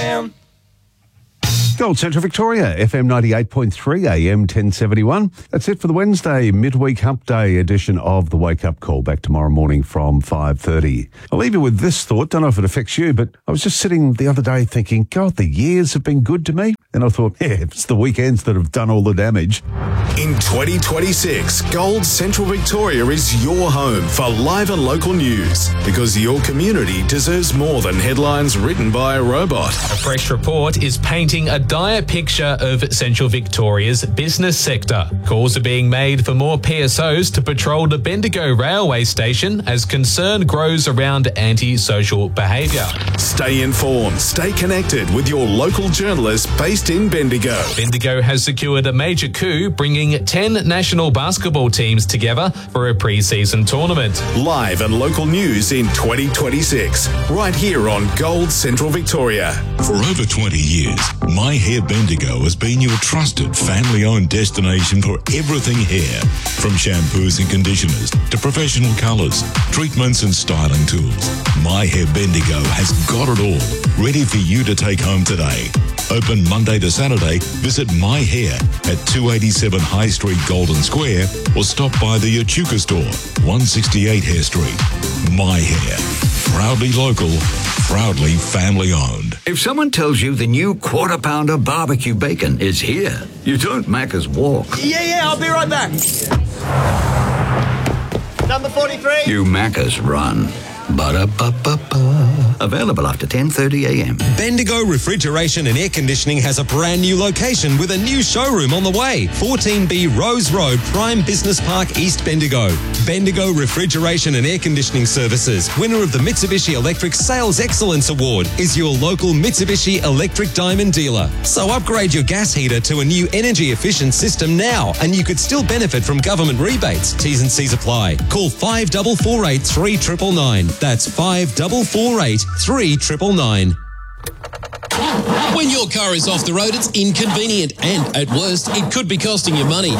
Gold Central Victoria, FM 98.3 AM 1071. That's it for the Wednesday midweek hump day edition of the Wake Up Call. Back tomorrow morning from 5:30. I'll leave you with this thought. Don't know if it affects you, but I was just sitting the other day thinking, God, the years have been good to me. And I thought, it's the weekends that have done all the damage. In 2026, Gold Central Victoria is your home for live and local news, because your community deserves more than headlines written by a robot. A fresh report is painting a dire picture of Central Victoria's business sector. Calls are being made for more PSOs to patrol the Bendigo railway station as concern grows around antisocial behaviour. Stay informed, stay connected with your local journalists based in Bendigo. Bendigo has secured a major coup, bringing 10 national basketball teams together for a pre-season tournament. Live and local news in 2026, right here on Gold Central Victoria. For over 20 years, My Hair Bendigo has been your trusted family-owned destination for everything hair. From shampoos and conditioners to professional colours, treatments and styling tools. My Hair Bendigo has got it all, ready for you to take home today. Open Monday to Saturday. Visit My Hair at 287 High Street, Golden Square, or stop by the Echuca store, 168 Hare Street. My Hair. Proudly local, proudly family-owned. If someone tells you the new Quarter Pounder barbecue bacon is here, you don't Macca's walk. Yeah, I'll be right back. Number 43. You Macca's run. Ba-da-ba-ba-ba. Available after 10:30 a.m. Bendigo Refrigeration and Air Conditioning has a brand new location with a new showroom on the way. 14B Rose Road, Prime Business Park, East Bendigo. Bendigo Refrigeration and Air Conditioning Services, winner of the Mitsubishi Electric Sales Excellence Award, is your local Mitsubishi Electric Diamond dealer. So upgrade your gas heater to a new energy efficient system now, and you could still benefit from government rebates. T's and C's apply. Call 5448 3999. That's 5448 3999. When your car is off the road, it's inconvenient and, at worst, it could be costing you money.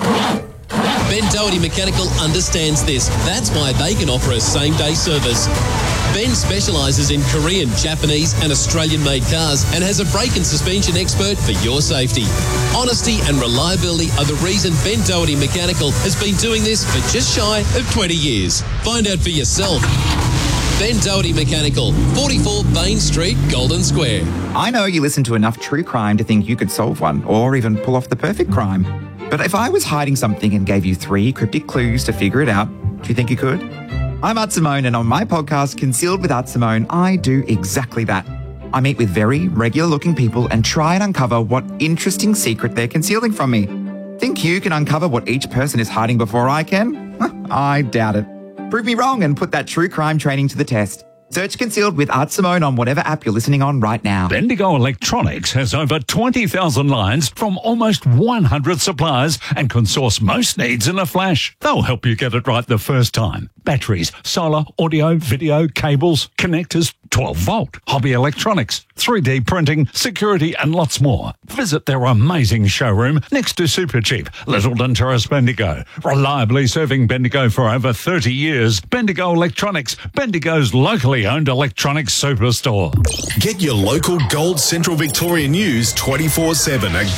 Ben Doherty Mechanical understands this. That's why they can offer a same-day service. Ben specialises in Korean, Japanese and Australian-made cars and has a brake and suspension expert for your safety. Honesty and reliability are the reason Ben Doherty Mechanical has been doing this for just shy of 20 years. Find out for yourself. Ben Doherty Mechanical, 44 Bain Street, Golden Square. I know you listen to enough true crime to think you could solve one or even pull off the perfect crime. But if I was hiding something and gave you 3 cryptic clues to figure it out, do you think you could? I'm Art Simone, and on my podcast, Concealed with Art Simone, I do exactly that. I meet with very regular-looking people and try and uncover what interesting secret they're concealing from me. Think you can uncover what each person is hiding before I can? I doubt it. Prove me wrong and put that true crime training to the test. Search Concealed with Art Simone on whatever app you're listening on right now. Bendigo Electronics has over 20,000 lines from almost 100 suppliers and can source most needs in a flash. They'll help you get it right the first time. Batteries, solar, audio, video, cables, connectors, 12-volt, hobby electronics, 3D printing, security and lots more. Visit their amazing showroom next to Supercheap, Littleton Terrace, Bendigo. Reliably serving Bendigo for over 30 years. Bendigo Electronics, Bendigo's locally owned electronics superstore. Get your local Gold Central Victoria news 24/7 at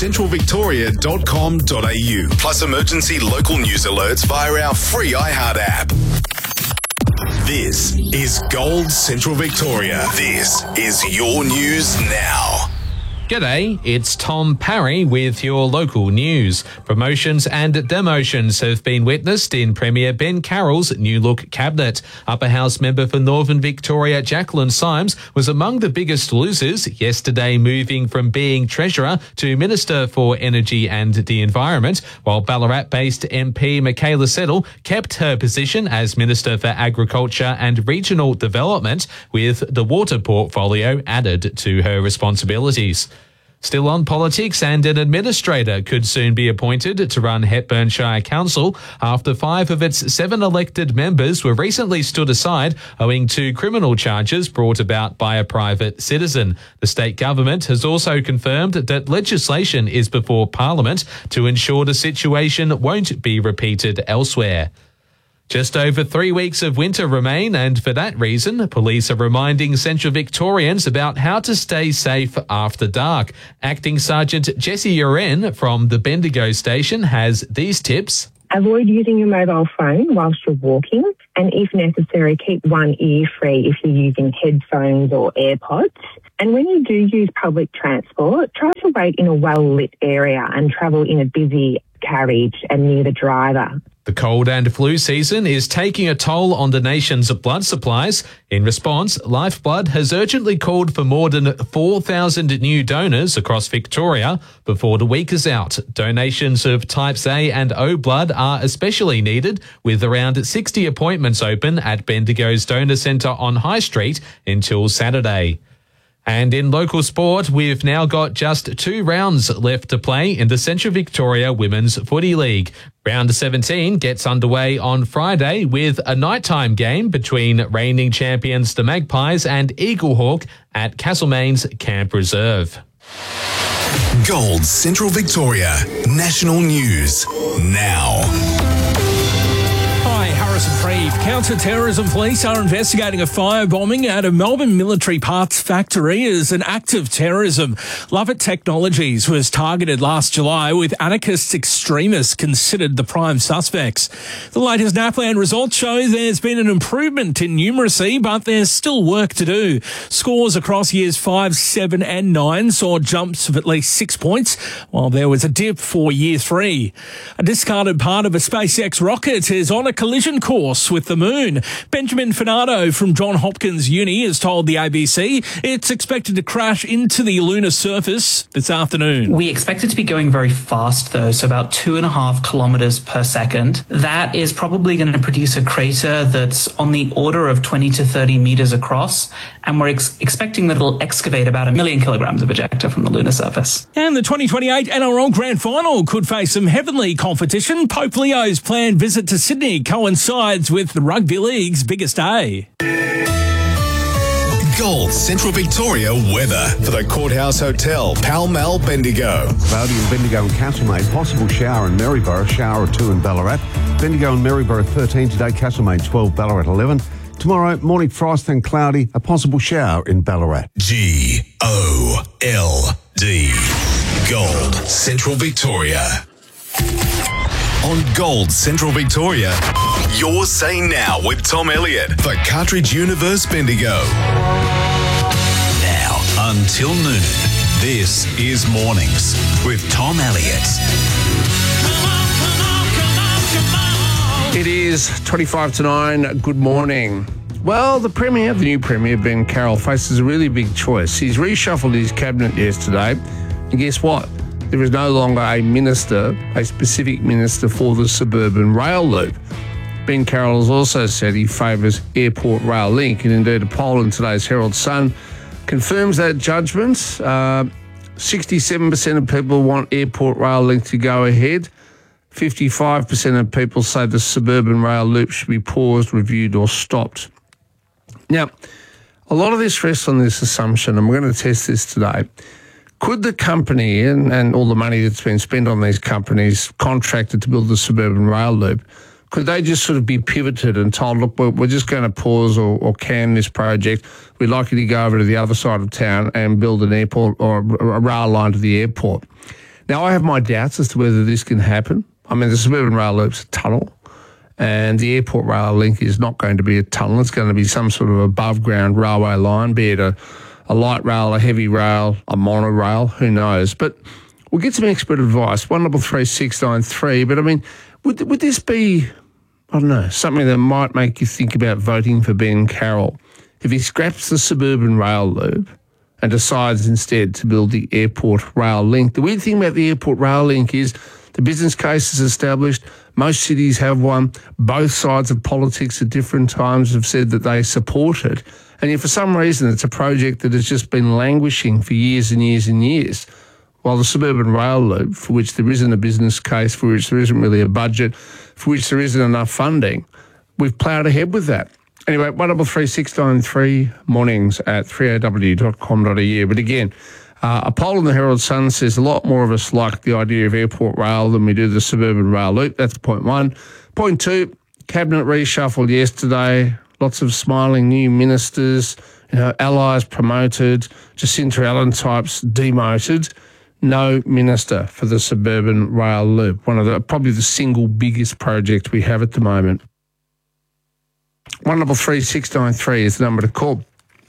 goldcentralvictoria.com.au. Plus emergency local news alerts via our free iHeart app. This is Gold Central Victoria. This is your news now. G'day, it's Tom Parry with your local news. Promotions and demotions have been witnessed in Premier Ben Carroll's new look cabinet. Upper House member for Northern Victoria Jacqueline Symes was among the biggest losers yesterday, moving from being Treasurer to Minister for Energy and the Environment, while Ballarat-based MP Michaela Settle kept her position as Minister for Agriculture and Regional Development, with the water portfolio added to her responsibilities. Still on politics, and an administrator could soon be appointed to run Hepburn Shire Council after 5 of its 7 elected members were recently stood aside owing to criminal charges brought about by a private citizen. The state government has also confirmed that legislation is before Parliament to ensure the situation won't be repeated elsewhere. Just over 3 weeks of winter remain, and for that reason, police are reminding Central Victorians about how to stay safe after dark. Acting Sergeant Jessie Uren from the Bendigo station has these tips. Avoid using your mobile phone whilst you're walking, and if necessary, keep one ear free if you're using headphones or AirPods. And when you do use public transport, try to wait in a well-lit area and travel in a busy carriage and near the driver. The cold and flu season is taking a toll on the nation's blood supplies. In response, Lifeblood has urgently called for more than 4,000 new donors across Victoria before the week is out. Donations of types A and O blood are especially needed, with around 60 appointments open at Bendigo's Donor Centre on High Street until Saturday. And in local sport, we've now got just 2 rounds left to play in the Central Victoria Women's Footy League. Round 17 gets underway on Friday with a nighttime game between reigning champions the Magpies and Eaglehawk at Castlemaine's Camp Reserve. Gold Central Victoria National News now. Prieve. Counter-terrorism police are investigating a firebombing at a Melbourne military parts factory as an act of terrorism. Lovett Technologies was targeted last July, with anarchist extremists considered the prime suspects. The latest NAPLAN results show there's been an improvement in numeracy, but there's still work to do. Scores across years 5, 7 and 9 saw jumps of at least 6 points, while there was a dip for year 3. A discarded part of a SpaceX rocket is on a collision course with the moon. Benjamin Finardo from Johns Hopkins Uni has told the ABC it's expected to crash into the lunar surface this afternoon. We expect it to be going very fast, though, so about 2.5 kilometers per second. That is probably going to produce a crater that's on the order of 20 to 30 meters across, and we're expecting that it'll excavate about 1 million kilograms of ejecta from the lunar surface. And the 2028 NRL Grand Final could face some heavenly competition. Pope Leo's planned visit to Sydney coincides with the Rugby League's biggest day. Gold Central Victoria weather for the Courthouse Hotel, Pall Mall, Bendigo. Cloudy in Bendigo and Castlemaine. Possible shower in Maryborough. Shower or 2 in Ballarat. Bendigo and Maryborough 13 today. Castlemaine 12. Ballarat 11. Tomorrow, morning frost and cloudy. A possible shower in Ballarat. GOLD. Gold Central Victoria. On Gold Central Victoria, your say now with Tom Elliott for Cartridge Universe Bendigo. Now until noon, this is Mornings with Tom Elliott. It is 25 to 9. Good morning. Well, the new Premier, Ben Carroll, faces a really big choice. He's reshuffled his cabinet yesterday, and guess what? There is no longer a specific minister for the suburban rail loop. Ben Carroll has also said he favours Airport Rail Link, and indeed a poll in today's Herald Sun confirms that judgment. 67% of people want Airport Rail Link to go ahead. 55% of people say the suburban rail loop should be paused, reviewed or stopped. Now, a lot of this rests on this assumption, and we're going to test this today. Could the company and all the money that's been spent on these companies contracted to build the suburban rail loop, could they just sort of be pivoted and told, look, we're just going to pause or can this project. We'd like you to go over to the other side of town and build an airport or a rail line to the airport. Now, I have my doubts as to whether this can happen. I mean, the suburban rail loop's a tunnel, and the airport rail link is not going to be a tunnel. It's going to be some sort of above-ground railway line, be it a light rail, a heavy rail, a monorail, who knows. But we'll get some expert advice, 133693. But, I mean, would this be, I don't know, something that might make you think about voting for Ben Carroll if he scraps the suburban rail loop and decides instead to build the airport rail link? The weird thing about the airport rail link is the business case is established. Most cities have one. Both sides of politics at different times have said that they support it. And yet for some reason it's a project that has just been languishing for years and years and years. While the suburban rail loop, for which there isn't a business case, for which there isn't really a budget, for which there isn't enough funding, we've ploughed ahead with that. Anyway, 133693 mornings at 3aw.com.au. But again, a poll in the Herald Sun says a lot more of us like the idea of airport rail than we do the suburban rail loop. That's point one. Point two, Cabinet reshuffle yesterday, lots of smiling new ministers, allies promoted, Jacinta Allen types demoted. No minister for the suburban rail loop, probably the single biggest project we have at the moment. 133 693 is the number to call.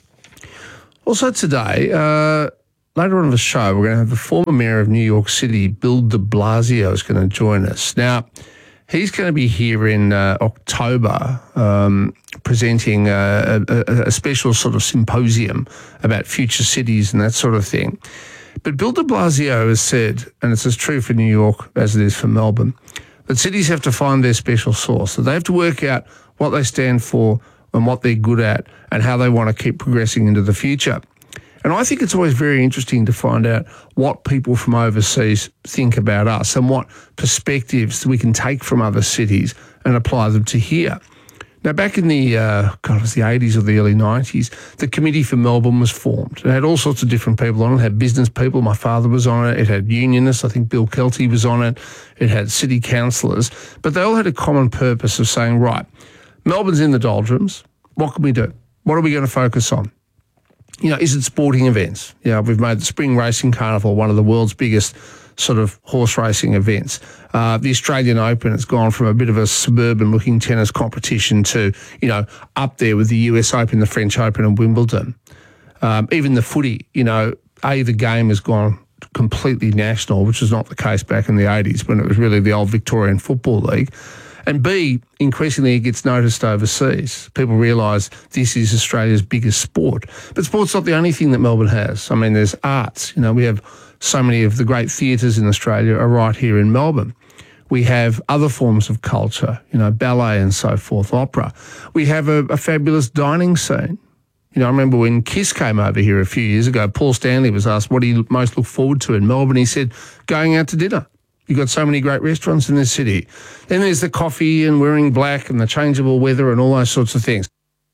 Also today, later on in the show, we're going to have the former mayor of New York City, Bill de Blasio, is going to join us. Now, he's going to be here in October presenting a special sort of symposium about future cities and that sort of thing. But Bill de Blasio has said, and it's as true for New York as it is for Melbourne, that cities have to find their special sauce, that they have to work out what they stand for and what they're good at and how they want to keep progressing into the future. And I think it's always very interesting to find out what people from overseas think about us and what perspectives we can take from other cities and apply them to here. Now, back in the 80s or the early 90s, the Committee for Melbourne was formed. It had all sorts of different people on it. It had business people. My father was on it. It had unionists. I think Bill Kelty was on it. It had city councillors. But they all had a common purpose of saying, right, Melbourne's in the doldrums. What can we do? What are we going to focus on? Is it sporting events? We've made the Spring Racing Carnival one of the world's biggest sort of horse racing events. The Australian Open has gone from a bit of a suburban-looking tennis competition to, up there with the US Open, the French Open and Wimbledon. Even the footy, the game has gone completely national, which was not the case back in the 80s when it was really the old Victorian Football League. And B, increasingly it gets noticed overseas. People realise this is Australia's biggest sport. But sport's not the only thing that Melbourne has. I mean, there's arts. We have so many of the great theatres in Australia are right here in Melbourne. We have other forms of culture, ballet and so forth, opera. We have a fabulous dining scene. I remember when Kiss came over here a few years ago, Paul Stanley was asked what he most looked forward to in Melbourne. He said, going out to dinner. You've got so many great restaurants in this city. Then there's the coffee and wearing black and the changeable weather and all those sorts of things.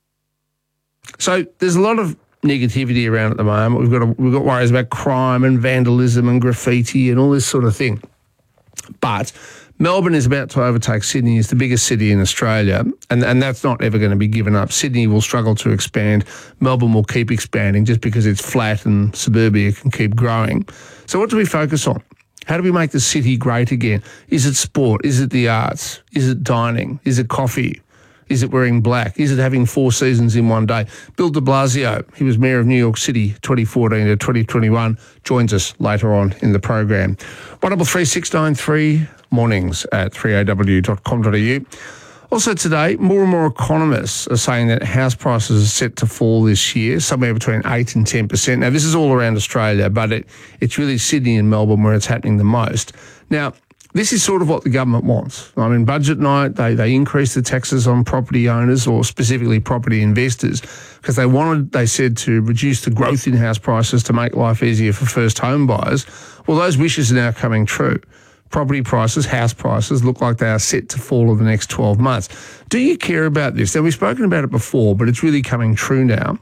So there's a lot of negativity around at the moment. We've got worries about crime and vandalism and graffiti and all this sort of thing. But Melbourne is about to overtake Sydney as the biggest city in Australia, and that's not ever going to be given up. Sydney will struggle to expand. Melbourne will keep expanding just because it's flat and suburbia can keep growing. So what do we focus on? How do we make the city great again? Is it sport? Is it the arts? Is it dining? Is it coffee? Is it wearing black? Is it having 4 seasons in one day? Bill de Blasio, he was Mayor of New York City 2014 to 2021, joins us later on in the program. 133 693 mornings at 3aw.com.au. Also today, more and more economists are saying that house prices are set to fall this year, somewhere between 8 and 10%. Now, this is all around Australia, but it's really Sydney and Melbourne where it's happening the most. Now, this is sort of what the government wants. I mean, budget night, they increased the taxes on property owners or specifically property investors because they said to reduce the growth in house prices to make life easier for first home buyers. Well, those wishes are now coming true. Property prices, house prices, look like they are set to fall in the next 12 months. Do you care about this? Now, we've spoken about it before, but it's really coming true now.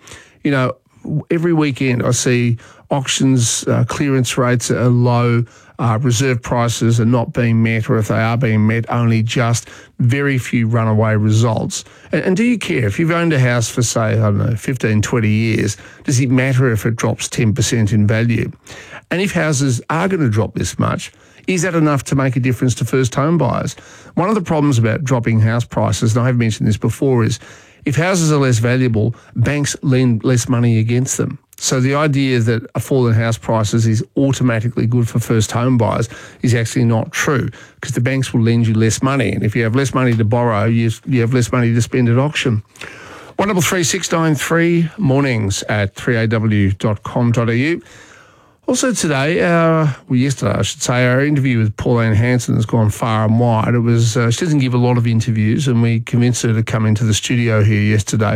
Every weekend I see auctions, clearance rates are low, reserve prices are not being met, or if they are being met, only just very few runaway results. And do you care? If you've owned a house for, say, I don't know, 15, 20 years, does it matter if it drops 10% in value? And if houses are going to drop this much, is that enough to make a difference to first home buyers? One of the problems about dropping house prices, and I've mentioned this before, is if houses are less valuable, banks lend less money against them. So the idea that a fall in house prices is automatically good for first home buyers is actually not true, because the banks will lend you less money. And if you have less money to borrow, you have less money to spend at auction. 133 693 mornings at 3aw.com.au. Also today, yesterday I should say, our interview with Pauline Hanson has gone far and wide. It was she doesn't give a lot of interviews, and we convinced her to come into the studio here yesterday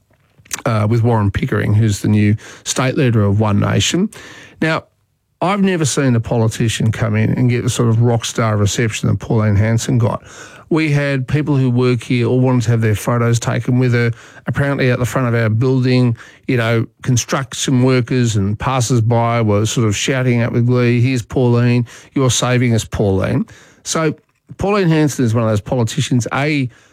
with Warren Pickering, who's the new state leader of One Nation. Now, I've never seen a politician come in and get the sort of rock star reception that Pauline Hanson got. We had people who work here all wanted to have their photos taken with her. Apparently at the front of our building, construction workers and passers-by were sort of shouting out with glee, "Here's Pauline, you're saving us, Pauline." So Pauline Hanson is one of those politicians. A,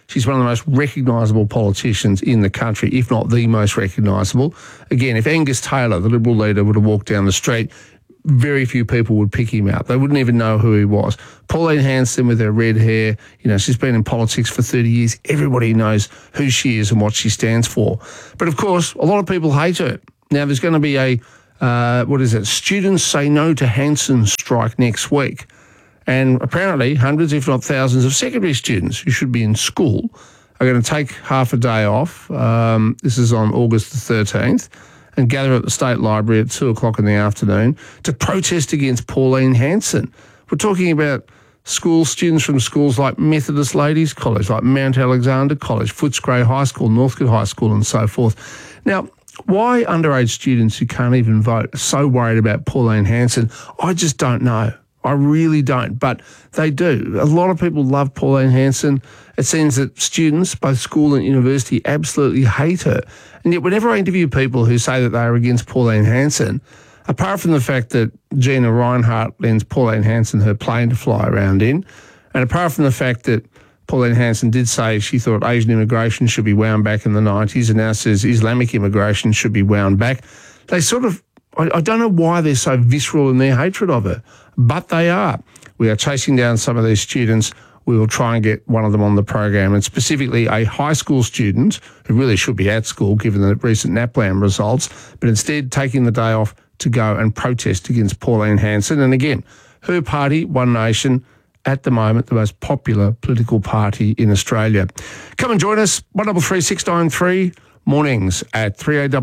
She's one of the most recognisable politicians in the country, if not the most recognisable. Again, if Angus Taylor, the Liberal leader, would have walked down the street, very few people would pick him out. They wouldn't even know who he was. Pauline Hanson with her red hair, she's been in politics for 30 years. Everybody knows who she is and what she stands for. But of course, a lot of people hate her. Now, there's going to be a, Students Say No to Hanson strike next week. And apparently hundreds, if not thousands, of secondary students who should be in school are going to take half a day off. This is on August the 13th. And gather at the State Library at 2:00 in the afternoon to protest against Pauline Hanson. We're talking about students from schools like Methodist Ladies College, like Mount Alexander College, Footscray High School, Northcote High School, and so forth. Now, why underage students who can't even vote are so worried about Pauline Hanson, I just don't know. I really don't, but they do. A lot of people love Pauline Hanson. It seems that students, both school and university, absolutely hate her. And yet whenever I interview people who say that they are against Pauline Hanson, apart from the fact that Gina Reinhart lends Pauline Hanson her plane to fly around in, and apart from the fact that Pauline Hanson did say she thought Asian immigration should be wound back in the 90s and now says Islamic immigration should be wound back, they sort of, I don't know why they're so visceral in their hatred of her, but they are. We are chasing down some of these students. We will try and get one of them on the program, and specifically a high school student who really should be at school given the recent NAPLAN results, but instead taking the day off to go and protest against Pauline Hanson. And again, her party, One Nation, at the moment the most popular political party in Australia. Come and join us, 133693, mornings at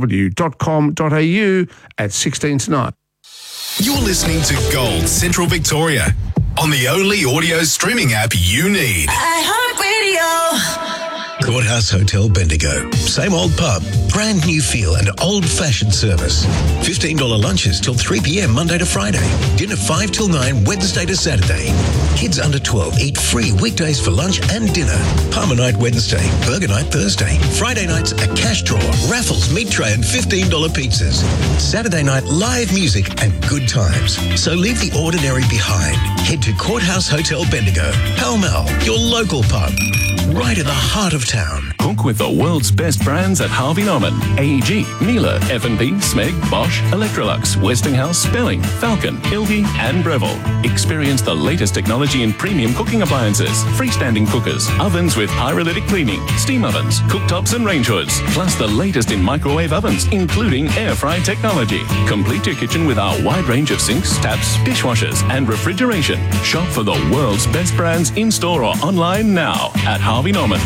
3aw.com.au at 16 to 9. You're listening to Gold Central Victoria on the only audio streaming app you need. iHeartRadio. Courthouse Hotel Bendigo. Same old pub, brand new feel and old-fashioned service. $15 lunches till 3 p.m. Monday to Friday. Dinner 5 till 9 Wednesday to Saturday. Kids under 12 eat free weekdays for lunch and dinner. Palmer night Wednesday, burger night Thursday. Friday nights a cash draw, raffles, meat tray and $15 pizzas. Saturday night live music and good times. So leave the ordinary behind. Head to Courthouse Hotel Bendigo, Pall Mall, your local pub. Right in the heart of town. Cook with the world's best brands at Harvey Norman. AEG, Miele, F&B, Smeg, Bosch, Electrolux, Westinghouse, Spelling, Falcon, Ilby and Breville. Experience the latest technology in premium cooking appliances, freestanding cookers, ovens with pyrolytic cleaning, steam ovens, cooktops and range hoods, plus the latest in microwave ovens, including air fry technology. Complete your kitchen with our wide range of sinks, taps, dishwashers and refrigeration. Shop for the world's best brands in-store or online now at Harvey Norman.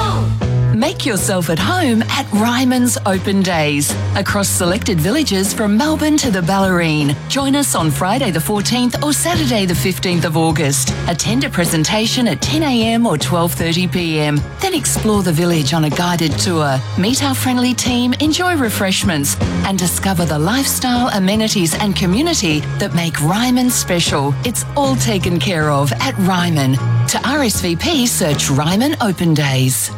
Make yourself at home at Ryman's Open Days. Across selected villages from Melbourne to the Bellarine. Join us on Friday the 14th or Saturday the 15th of August. Attend a presentation at 10 a.m. or 12:30 p.m. Then explore the village on a guided tour. Meet our friendly team, enjoy refreshments and discover the lifestyle, amenities and community that make Ryman special. It's all taken care of at Ryman. To RSVP, search Ryman Open Days.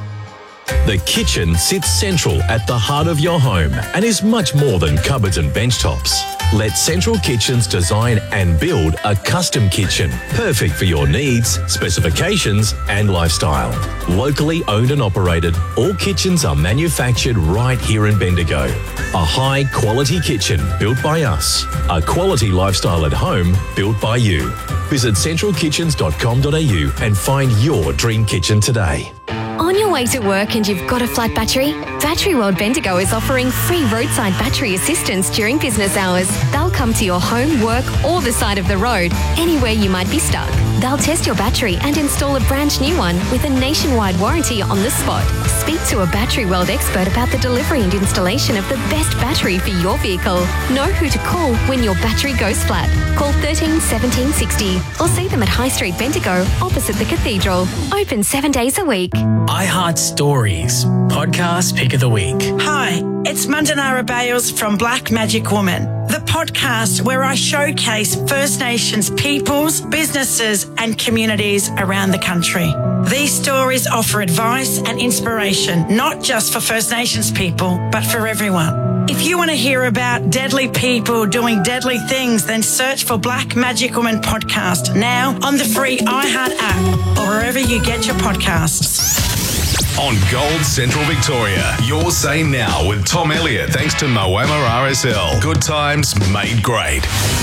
The kitchen sits central at the heart of your home and is much more than cupboards and bench tops. Let Central Kitchens design and build a custom kitchen, perfect for your needs, specifications and lifestyle. Locally owned and operated, all kitchens are manufactured right here in Bendigo. A high quality kitchen built by us. A quality lifestyle at home built by you. Visit centralkitchens.com.au and find your dream kitchen today. On your way to work and you've got a flat battery? Battery World Bendigo is offering free roadside battery assistance during business hours. They'll come to your home, work or the side of the road, anywhere you might be stuck. They'll test your battery and install a brand new one with a nationwide warranty on the spot. Speak to a Battery World expert about the delivery and installation of the best battery for your vehicle. Know who to call when your battery goes flat. Call 13 17 60 or see them at High Street Bendigo opposite the Cathedral. Open 7 days a week. iHeart Stories, podcast pick of the week. Hi, it's Mandanara Bales from Black Magic Woman, the podcast where I showcase First Nations peoples, businesses and communities around the country. These stories offer advice and inspiration, not just for First Nations people, but for everyone. If you want to hear about deadly people doing deadly things, then search for Black Magic Woman podcast now on the free iHeart app or wherever you get your podcasts. on Gold Central Victoria. Your Say Now with Tom Elliott, thanks to Moama RSL. Good times made great.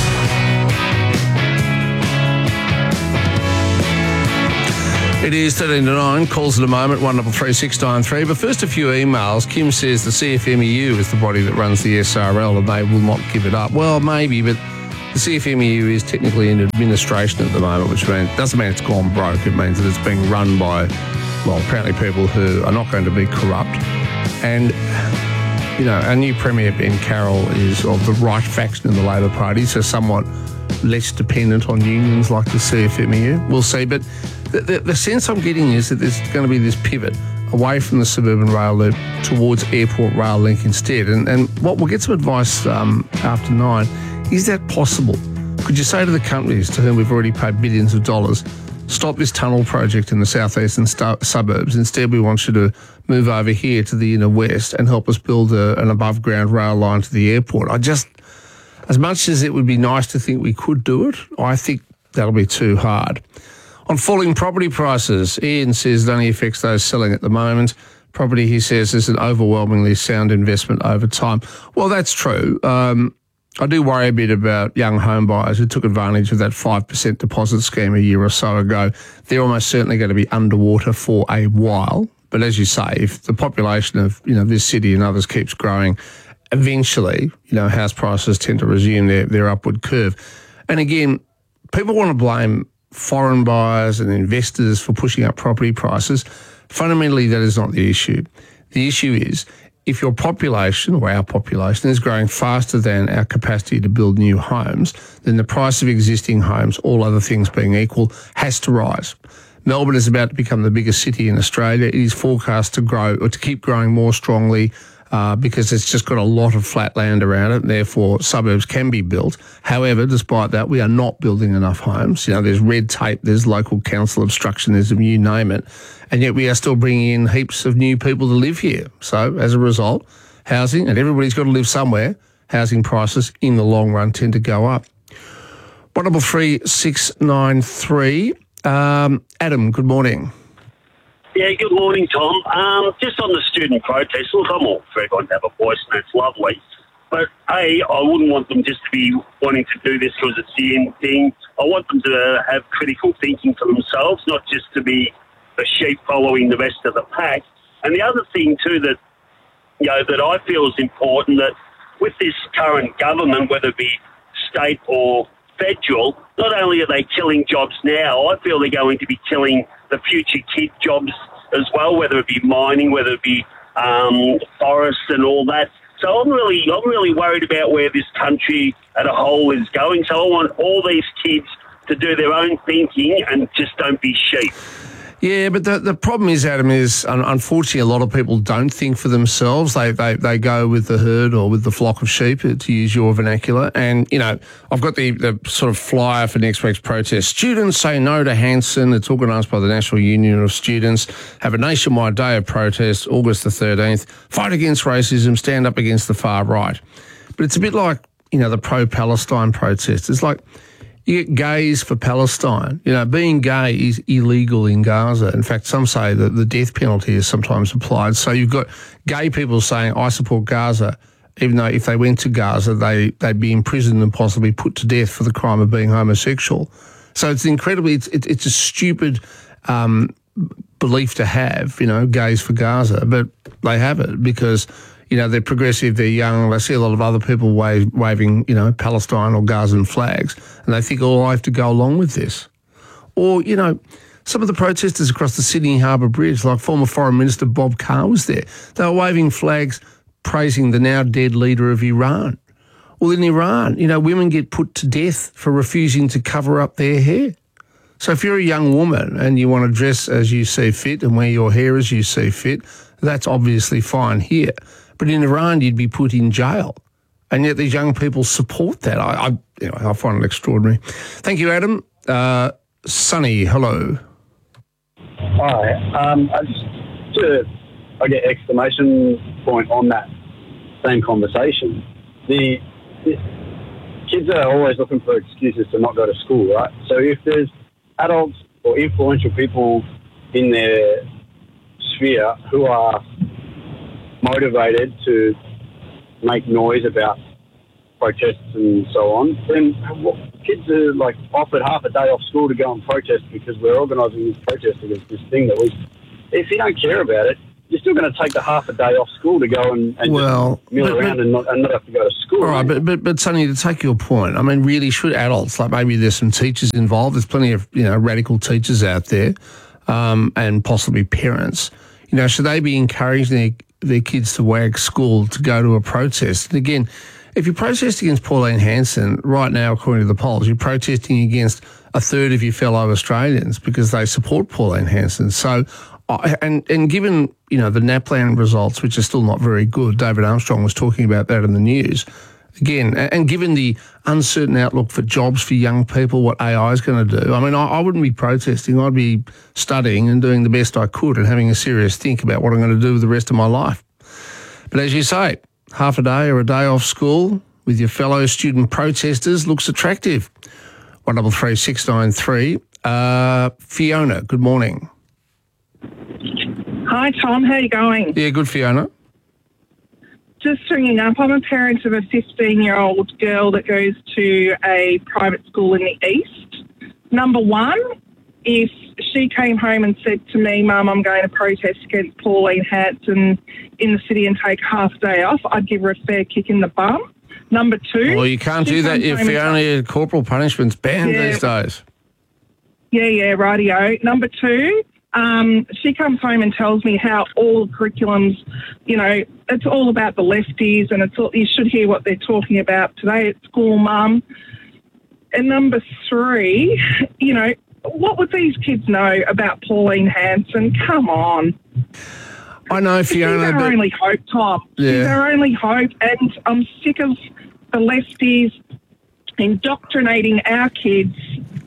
It is 13 to 9, calls at the moment, 133693. But first, a few emails. Kim says the CFMEU is the body that runs the SRL and they will not give it up. Well, maybe, but the CFMEU is technically in administration at the moment, which doesn't mean it's gone broke. It means that it's being run by, well, apparently people who are not going to be corrupt. And, you know, our new Premier, Ben Carroll, is of the right faction in the Labor Party, so somewhat less dependent on unions like the CFMEU. We'll see, but the sense I'm getting is that there's going to be this pivot away from the suburban rail loop towards Airport Rail Link instead. And what we'll get some advice after 9. Is that possible? Could you say to the companies to whom we've already paid billions of dollars, stop this tunnel project in the southeastern suburbs. Instead, we want you to move over here to the inner west and help us build an above-ground rail line to the airport. As much as it would be nice to think we could do it, I think that'll be too hard. On falling property prices, Ian says it only affects those selling at the moment. Property, he says, is an overwhelmingly sound investment over time. Well, that's true. I do worry a bit about young home buyers who took advantage of that 5% deposit scheme a year or so ago. They're almost certainly going to be underwater for a while. But as you say, if the population of this city and others keeps growing, eventually, house prices tend to resume their upward curve. And again, people want to blame foreign buyers and investors for pushing up property prices. Fundamentally, that is not the issue. The issue is if your population, or our population, is growing faster than our capacity to build new homes, then the price of existing homes, all other things being equal, has to rise. Melbourne is about to become the biggest city in Australia. It is forecast to grow, or to keep growing more strongly, because it's just got a lot of flat land around it, and therefore suburbs can be built. However, despite that, we are not building enough homes. There's red tape, there's local council obstructionism, you name it, and yet we are still bringing in heaps of new people to live here. So, as a result, housing, and everybody's got to live somewhere, housing prices in the long run tend to go up. 133693. Adam, good morning. Yeah, good morning, Tom. Just on the student protest, look, I'm all for everyone to have a voice, and that's lovely. But, I wouldn't want them just to be wanting to do this because it's the end thing. I want them to have critical thinking for themselves, not just to be a sheep following the rest of the pack. And the other thing, too, that I feel is important, that with this current government, whether it be state or federal, not only are they killing jobs now, I feel they're going to be killing the future kid jobs as well, whether it be mining, whether it be forests and all that. So I'm really worried about where this country as a whole is going. So I want all these kids to do their own thinking and just don't be sheep. Yeah, but the problem is, Adam, is unfortunately a lot of people don't think for themselves. They go with the herd or with the flock of sheep, to use your vernacular. And, I've got the sort of flyer for next week's protest. Students say no to Hanson. It's organised by the National Union of Students. Have a nationwide day of protest, August the 13th. Fight against racism, stand up against the far right. But it's a bit like, the pro-Palestine protest. It's like, you get gays for Palestine. Being gay is illegal in Gaza. In fact, some say that the death penalty is sometimes applied. So you've got gay people saying, I support Gaza, even though if they went to Gaza, they'd be imprisoned and possibly put to death for the crime of being homosexual. So it's it's a stupid belief to have, gays for Gaza, but they have it because they're progressive, they're young, they see a lot of other people waving, Palestine or Gazan flags, and they think, I have to go along with this. Or, some of the protesters across the Sydney Harbour Bridge, like former Foreign Minister Bob Carr was there, they were waving flags praising the now dead leader of Iran. Well, in Iran, women get put to death for refusing to cover up their hair. So if you're a young woman and you want to dress as you see fit and wear your hair as you see fit, that's obviously fine here. But in Iran, you'd be put in jail. And yet these young people support that. I find it extraordinary. Thank you, Adam. Sonny, hello. Hi. I get exclamation point on that same conversation. The kids are always looking for excuses to not go to school, right? So if there's adults or influential people in their sphere who are motivated to make noise about protests and so on, then kids are like offered half a day off school to go and protest because we're organising this protest against this thing that if you don't care about it, you're still going to take the half a day off school to go and just mill around and not have to go to school. All right, but Sonny, to take your point, I mean, really, should adults, like maybe there's some teachers involved, there's plenty of, radical teachers out there, and possibly parents, should they be encouraging their kids to wag school to go to a protest? And again, if you protest against Pauline Hanson, right now, according to the polls, you're protesting against a third of your fellow Australians because they support Pauline Hanson. So, and given, the NAPLAN results, which are still not very good, David Armstrong was talking about that in the news, again, and given the uncertain outlook for jobs for young people, what AI is going to do, I mean, I wouldn't be protesting. I'd be studying and doing the best I could and having a serious think about what I'm going to do with the rest of my life. But as you say, half a day or a day off school with your fellow student protesters looks attractive. 133693. Fiona, good morning. Hi, Tom. How are you going? Yeah, good, Fiona. Just ringing up. I'm a parent of a 15-year-old girl that goes to a private school in the east. Number one, if she came home and said to me, Mum, I'm going to protest against Pauline Hanson in the city and take half a day off, I'd give her a fair kick in the bum. Number two... Well, you can't do that if Fiona, corporal punishment's banned these days. Yeah, rightio. Number two... she comes home and tells me how all the curriculums, it's all about the lefties and you should hear what they're talking about today at school, Mum. And number three, what would these kids know about Pauline Hanson? Come on. I know, Fiona. She's our only hope, Tom. Yeah. She's our only hope, and I'm sick of the lefties indoctrinating our kids,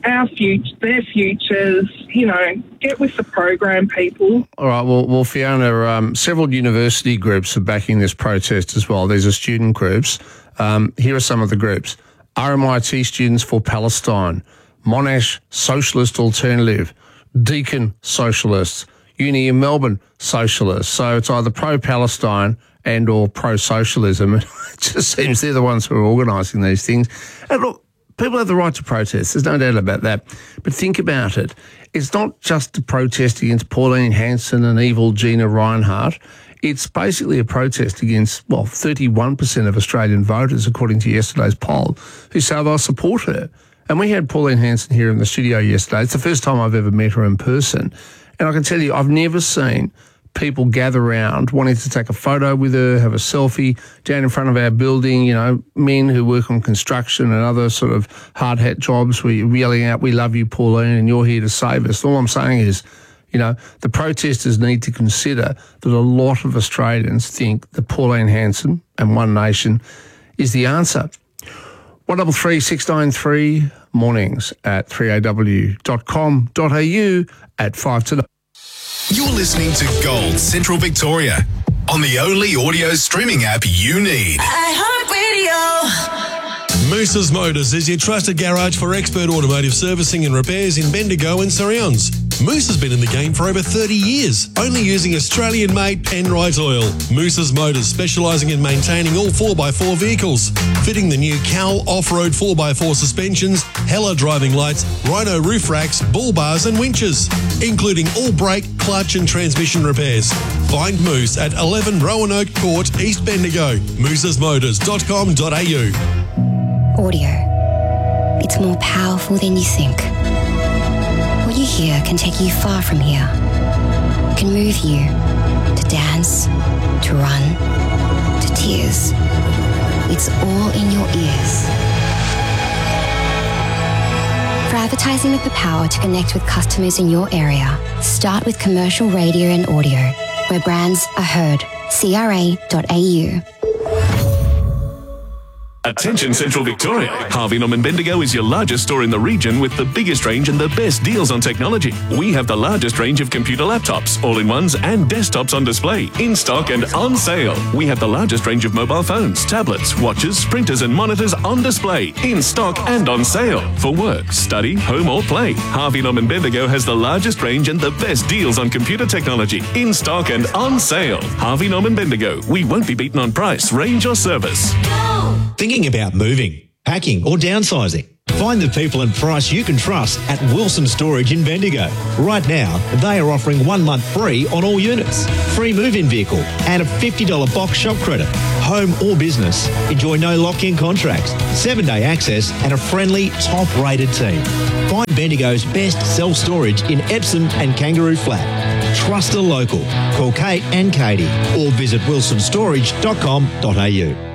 their futures. Get with the program, people. All right. Well, Fiona, several university groups are backing this protest as well. These are student groups. Here are some of the groups: RMIT Students for Palestine, Monash Socialist Alternative, Deakin Socialists, Uni in Melbourne Socialists. So it's either pro-Palestine and or pro-socialism. It just seems they're the ones who are organising these things. And look, people have the right to protest. There's no doubt about that. But think about it. It's not just a protest against Pauline Hanson and evil Gina Rinehart. It's basically a protest against, 31% of Australian voters, according to yesterday's poll, who say they'll support her. And we had Pauline Hanson here in the studio yesterday. It's the first time I've ever met her in person. And I can tell you, I've never seen people gather around wanting to take a photo with her, have a selfie down in front of our building, men who work on construction and other sort of hard hat jobs where you're yelling out, we love you, Pauline, and you're here to save us. All I'm saying is, the protesters need to consider that a lot of Australians think that Pauline Hanson and One Nation is the answer. 133693 mornings at 3aw.com.au at 5 to 9. You're listening to Gold Central Victoria on the only audio streaming app you need. Moose's Motors is your trusted garage for expert automotive servicing and repairs in Bendigo and surrounds. Moose has been in the game for over 30 years, only using Australian-made Penrite oil. Moose's Motors, specialising in maintaining all 4x4 vehicles, fitting the new Cowl off-road 4x4 suspensions, Hella driving lights, Rhino roof racks, bull bars and winches, including all brake, clutch and transmission repairs. Find Moose at 11 Roanoke Court, East Bendigo. moosesmotors.com.au. Audio. It's more powerful than you think. What you hear can take you far from here. It can move you to dance, to run, to tears. It's all in your ears. For advertising with the power to connect with customers in your area, start with commercial radio and audio, where brands are heard. CRA.au. Attention Central Victoria. Harvey Norman Bendigo is your largest store in the region with the biggest range and the best deals on technology. We have the largest range of computer laptops, all-in-ones and desktops on display, in stock and on sale. We have the largest range of mobile phones, tablets, watches, printers and monitors on display, in stock and on sale. For work, study, home or play, Harvey Norman Bendigo has the largest range and the best deals on computer technology, in stock and on sale. Harvey Norman Bendigo. We won't be beaten on price, range or service. Thinking about moving, packing or downsizing? Find the people and price you can trust at Wilson Storage in Bendigo. Right now, they are offering 1 month free on all units, free move-in vehicle and a $50 box shop credit. Home or business, enjoy no lock-in contracts, 7-day access and a friendly, top-rated team. Find Bendigo's best self-storage in Epsom and Kangaroo Flat. Trust a local. Call Kate and Katie or visit wilsonstorage.com.au.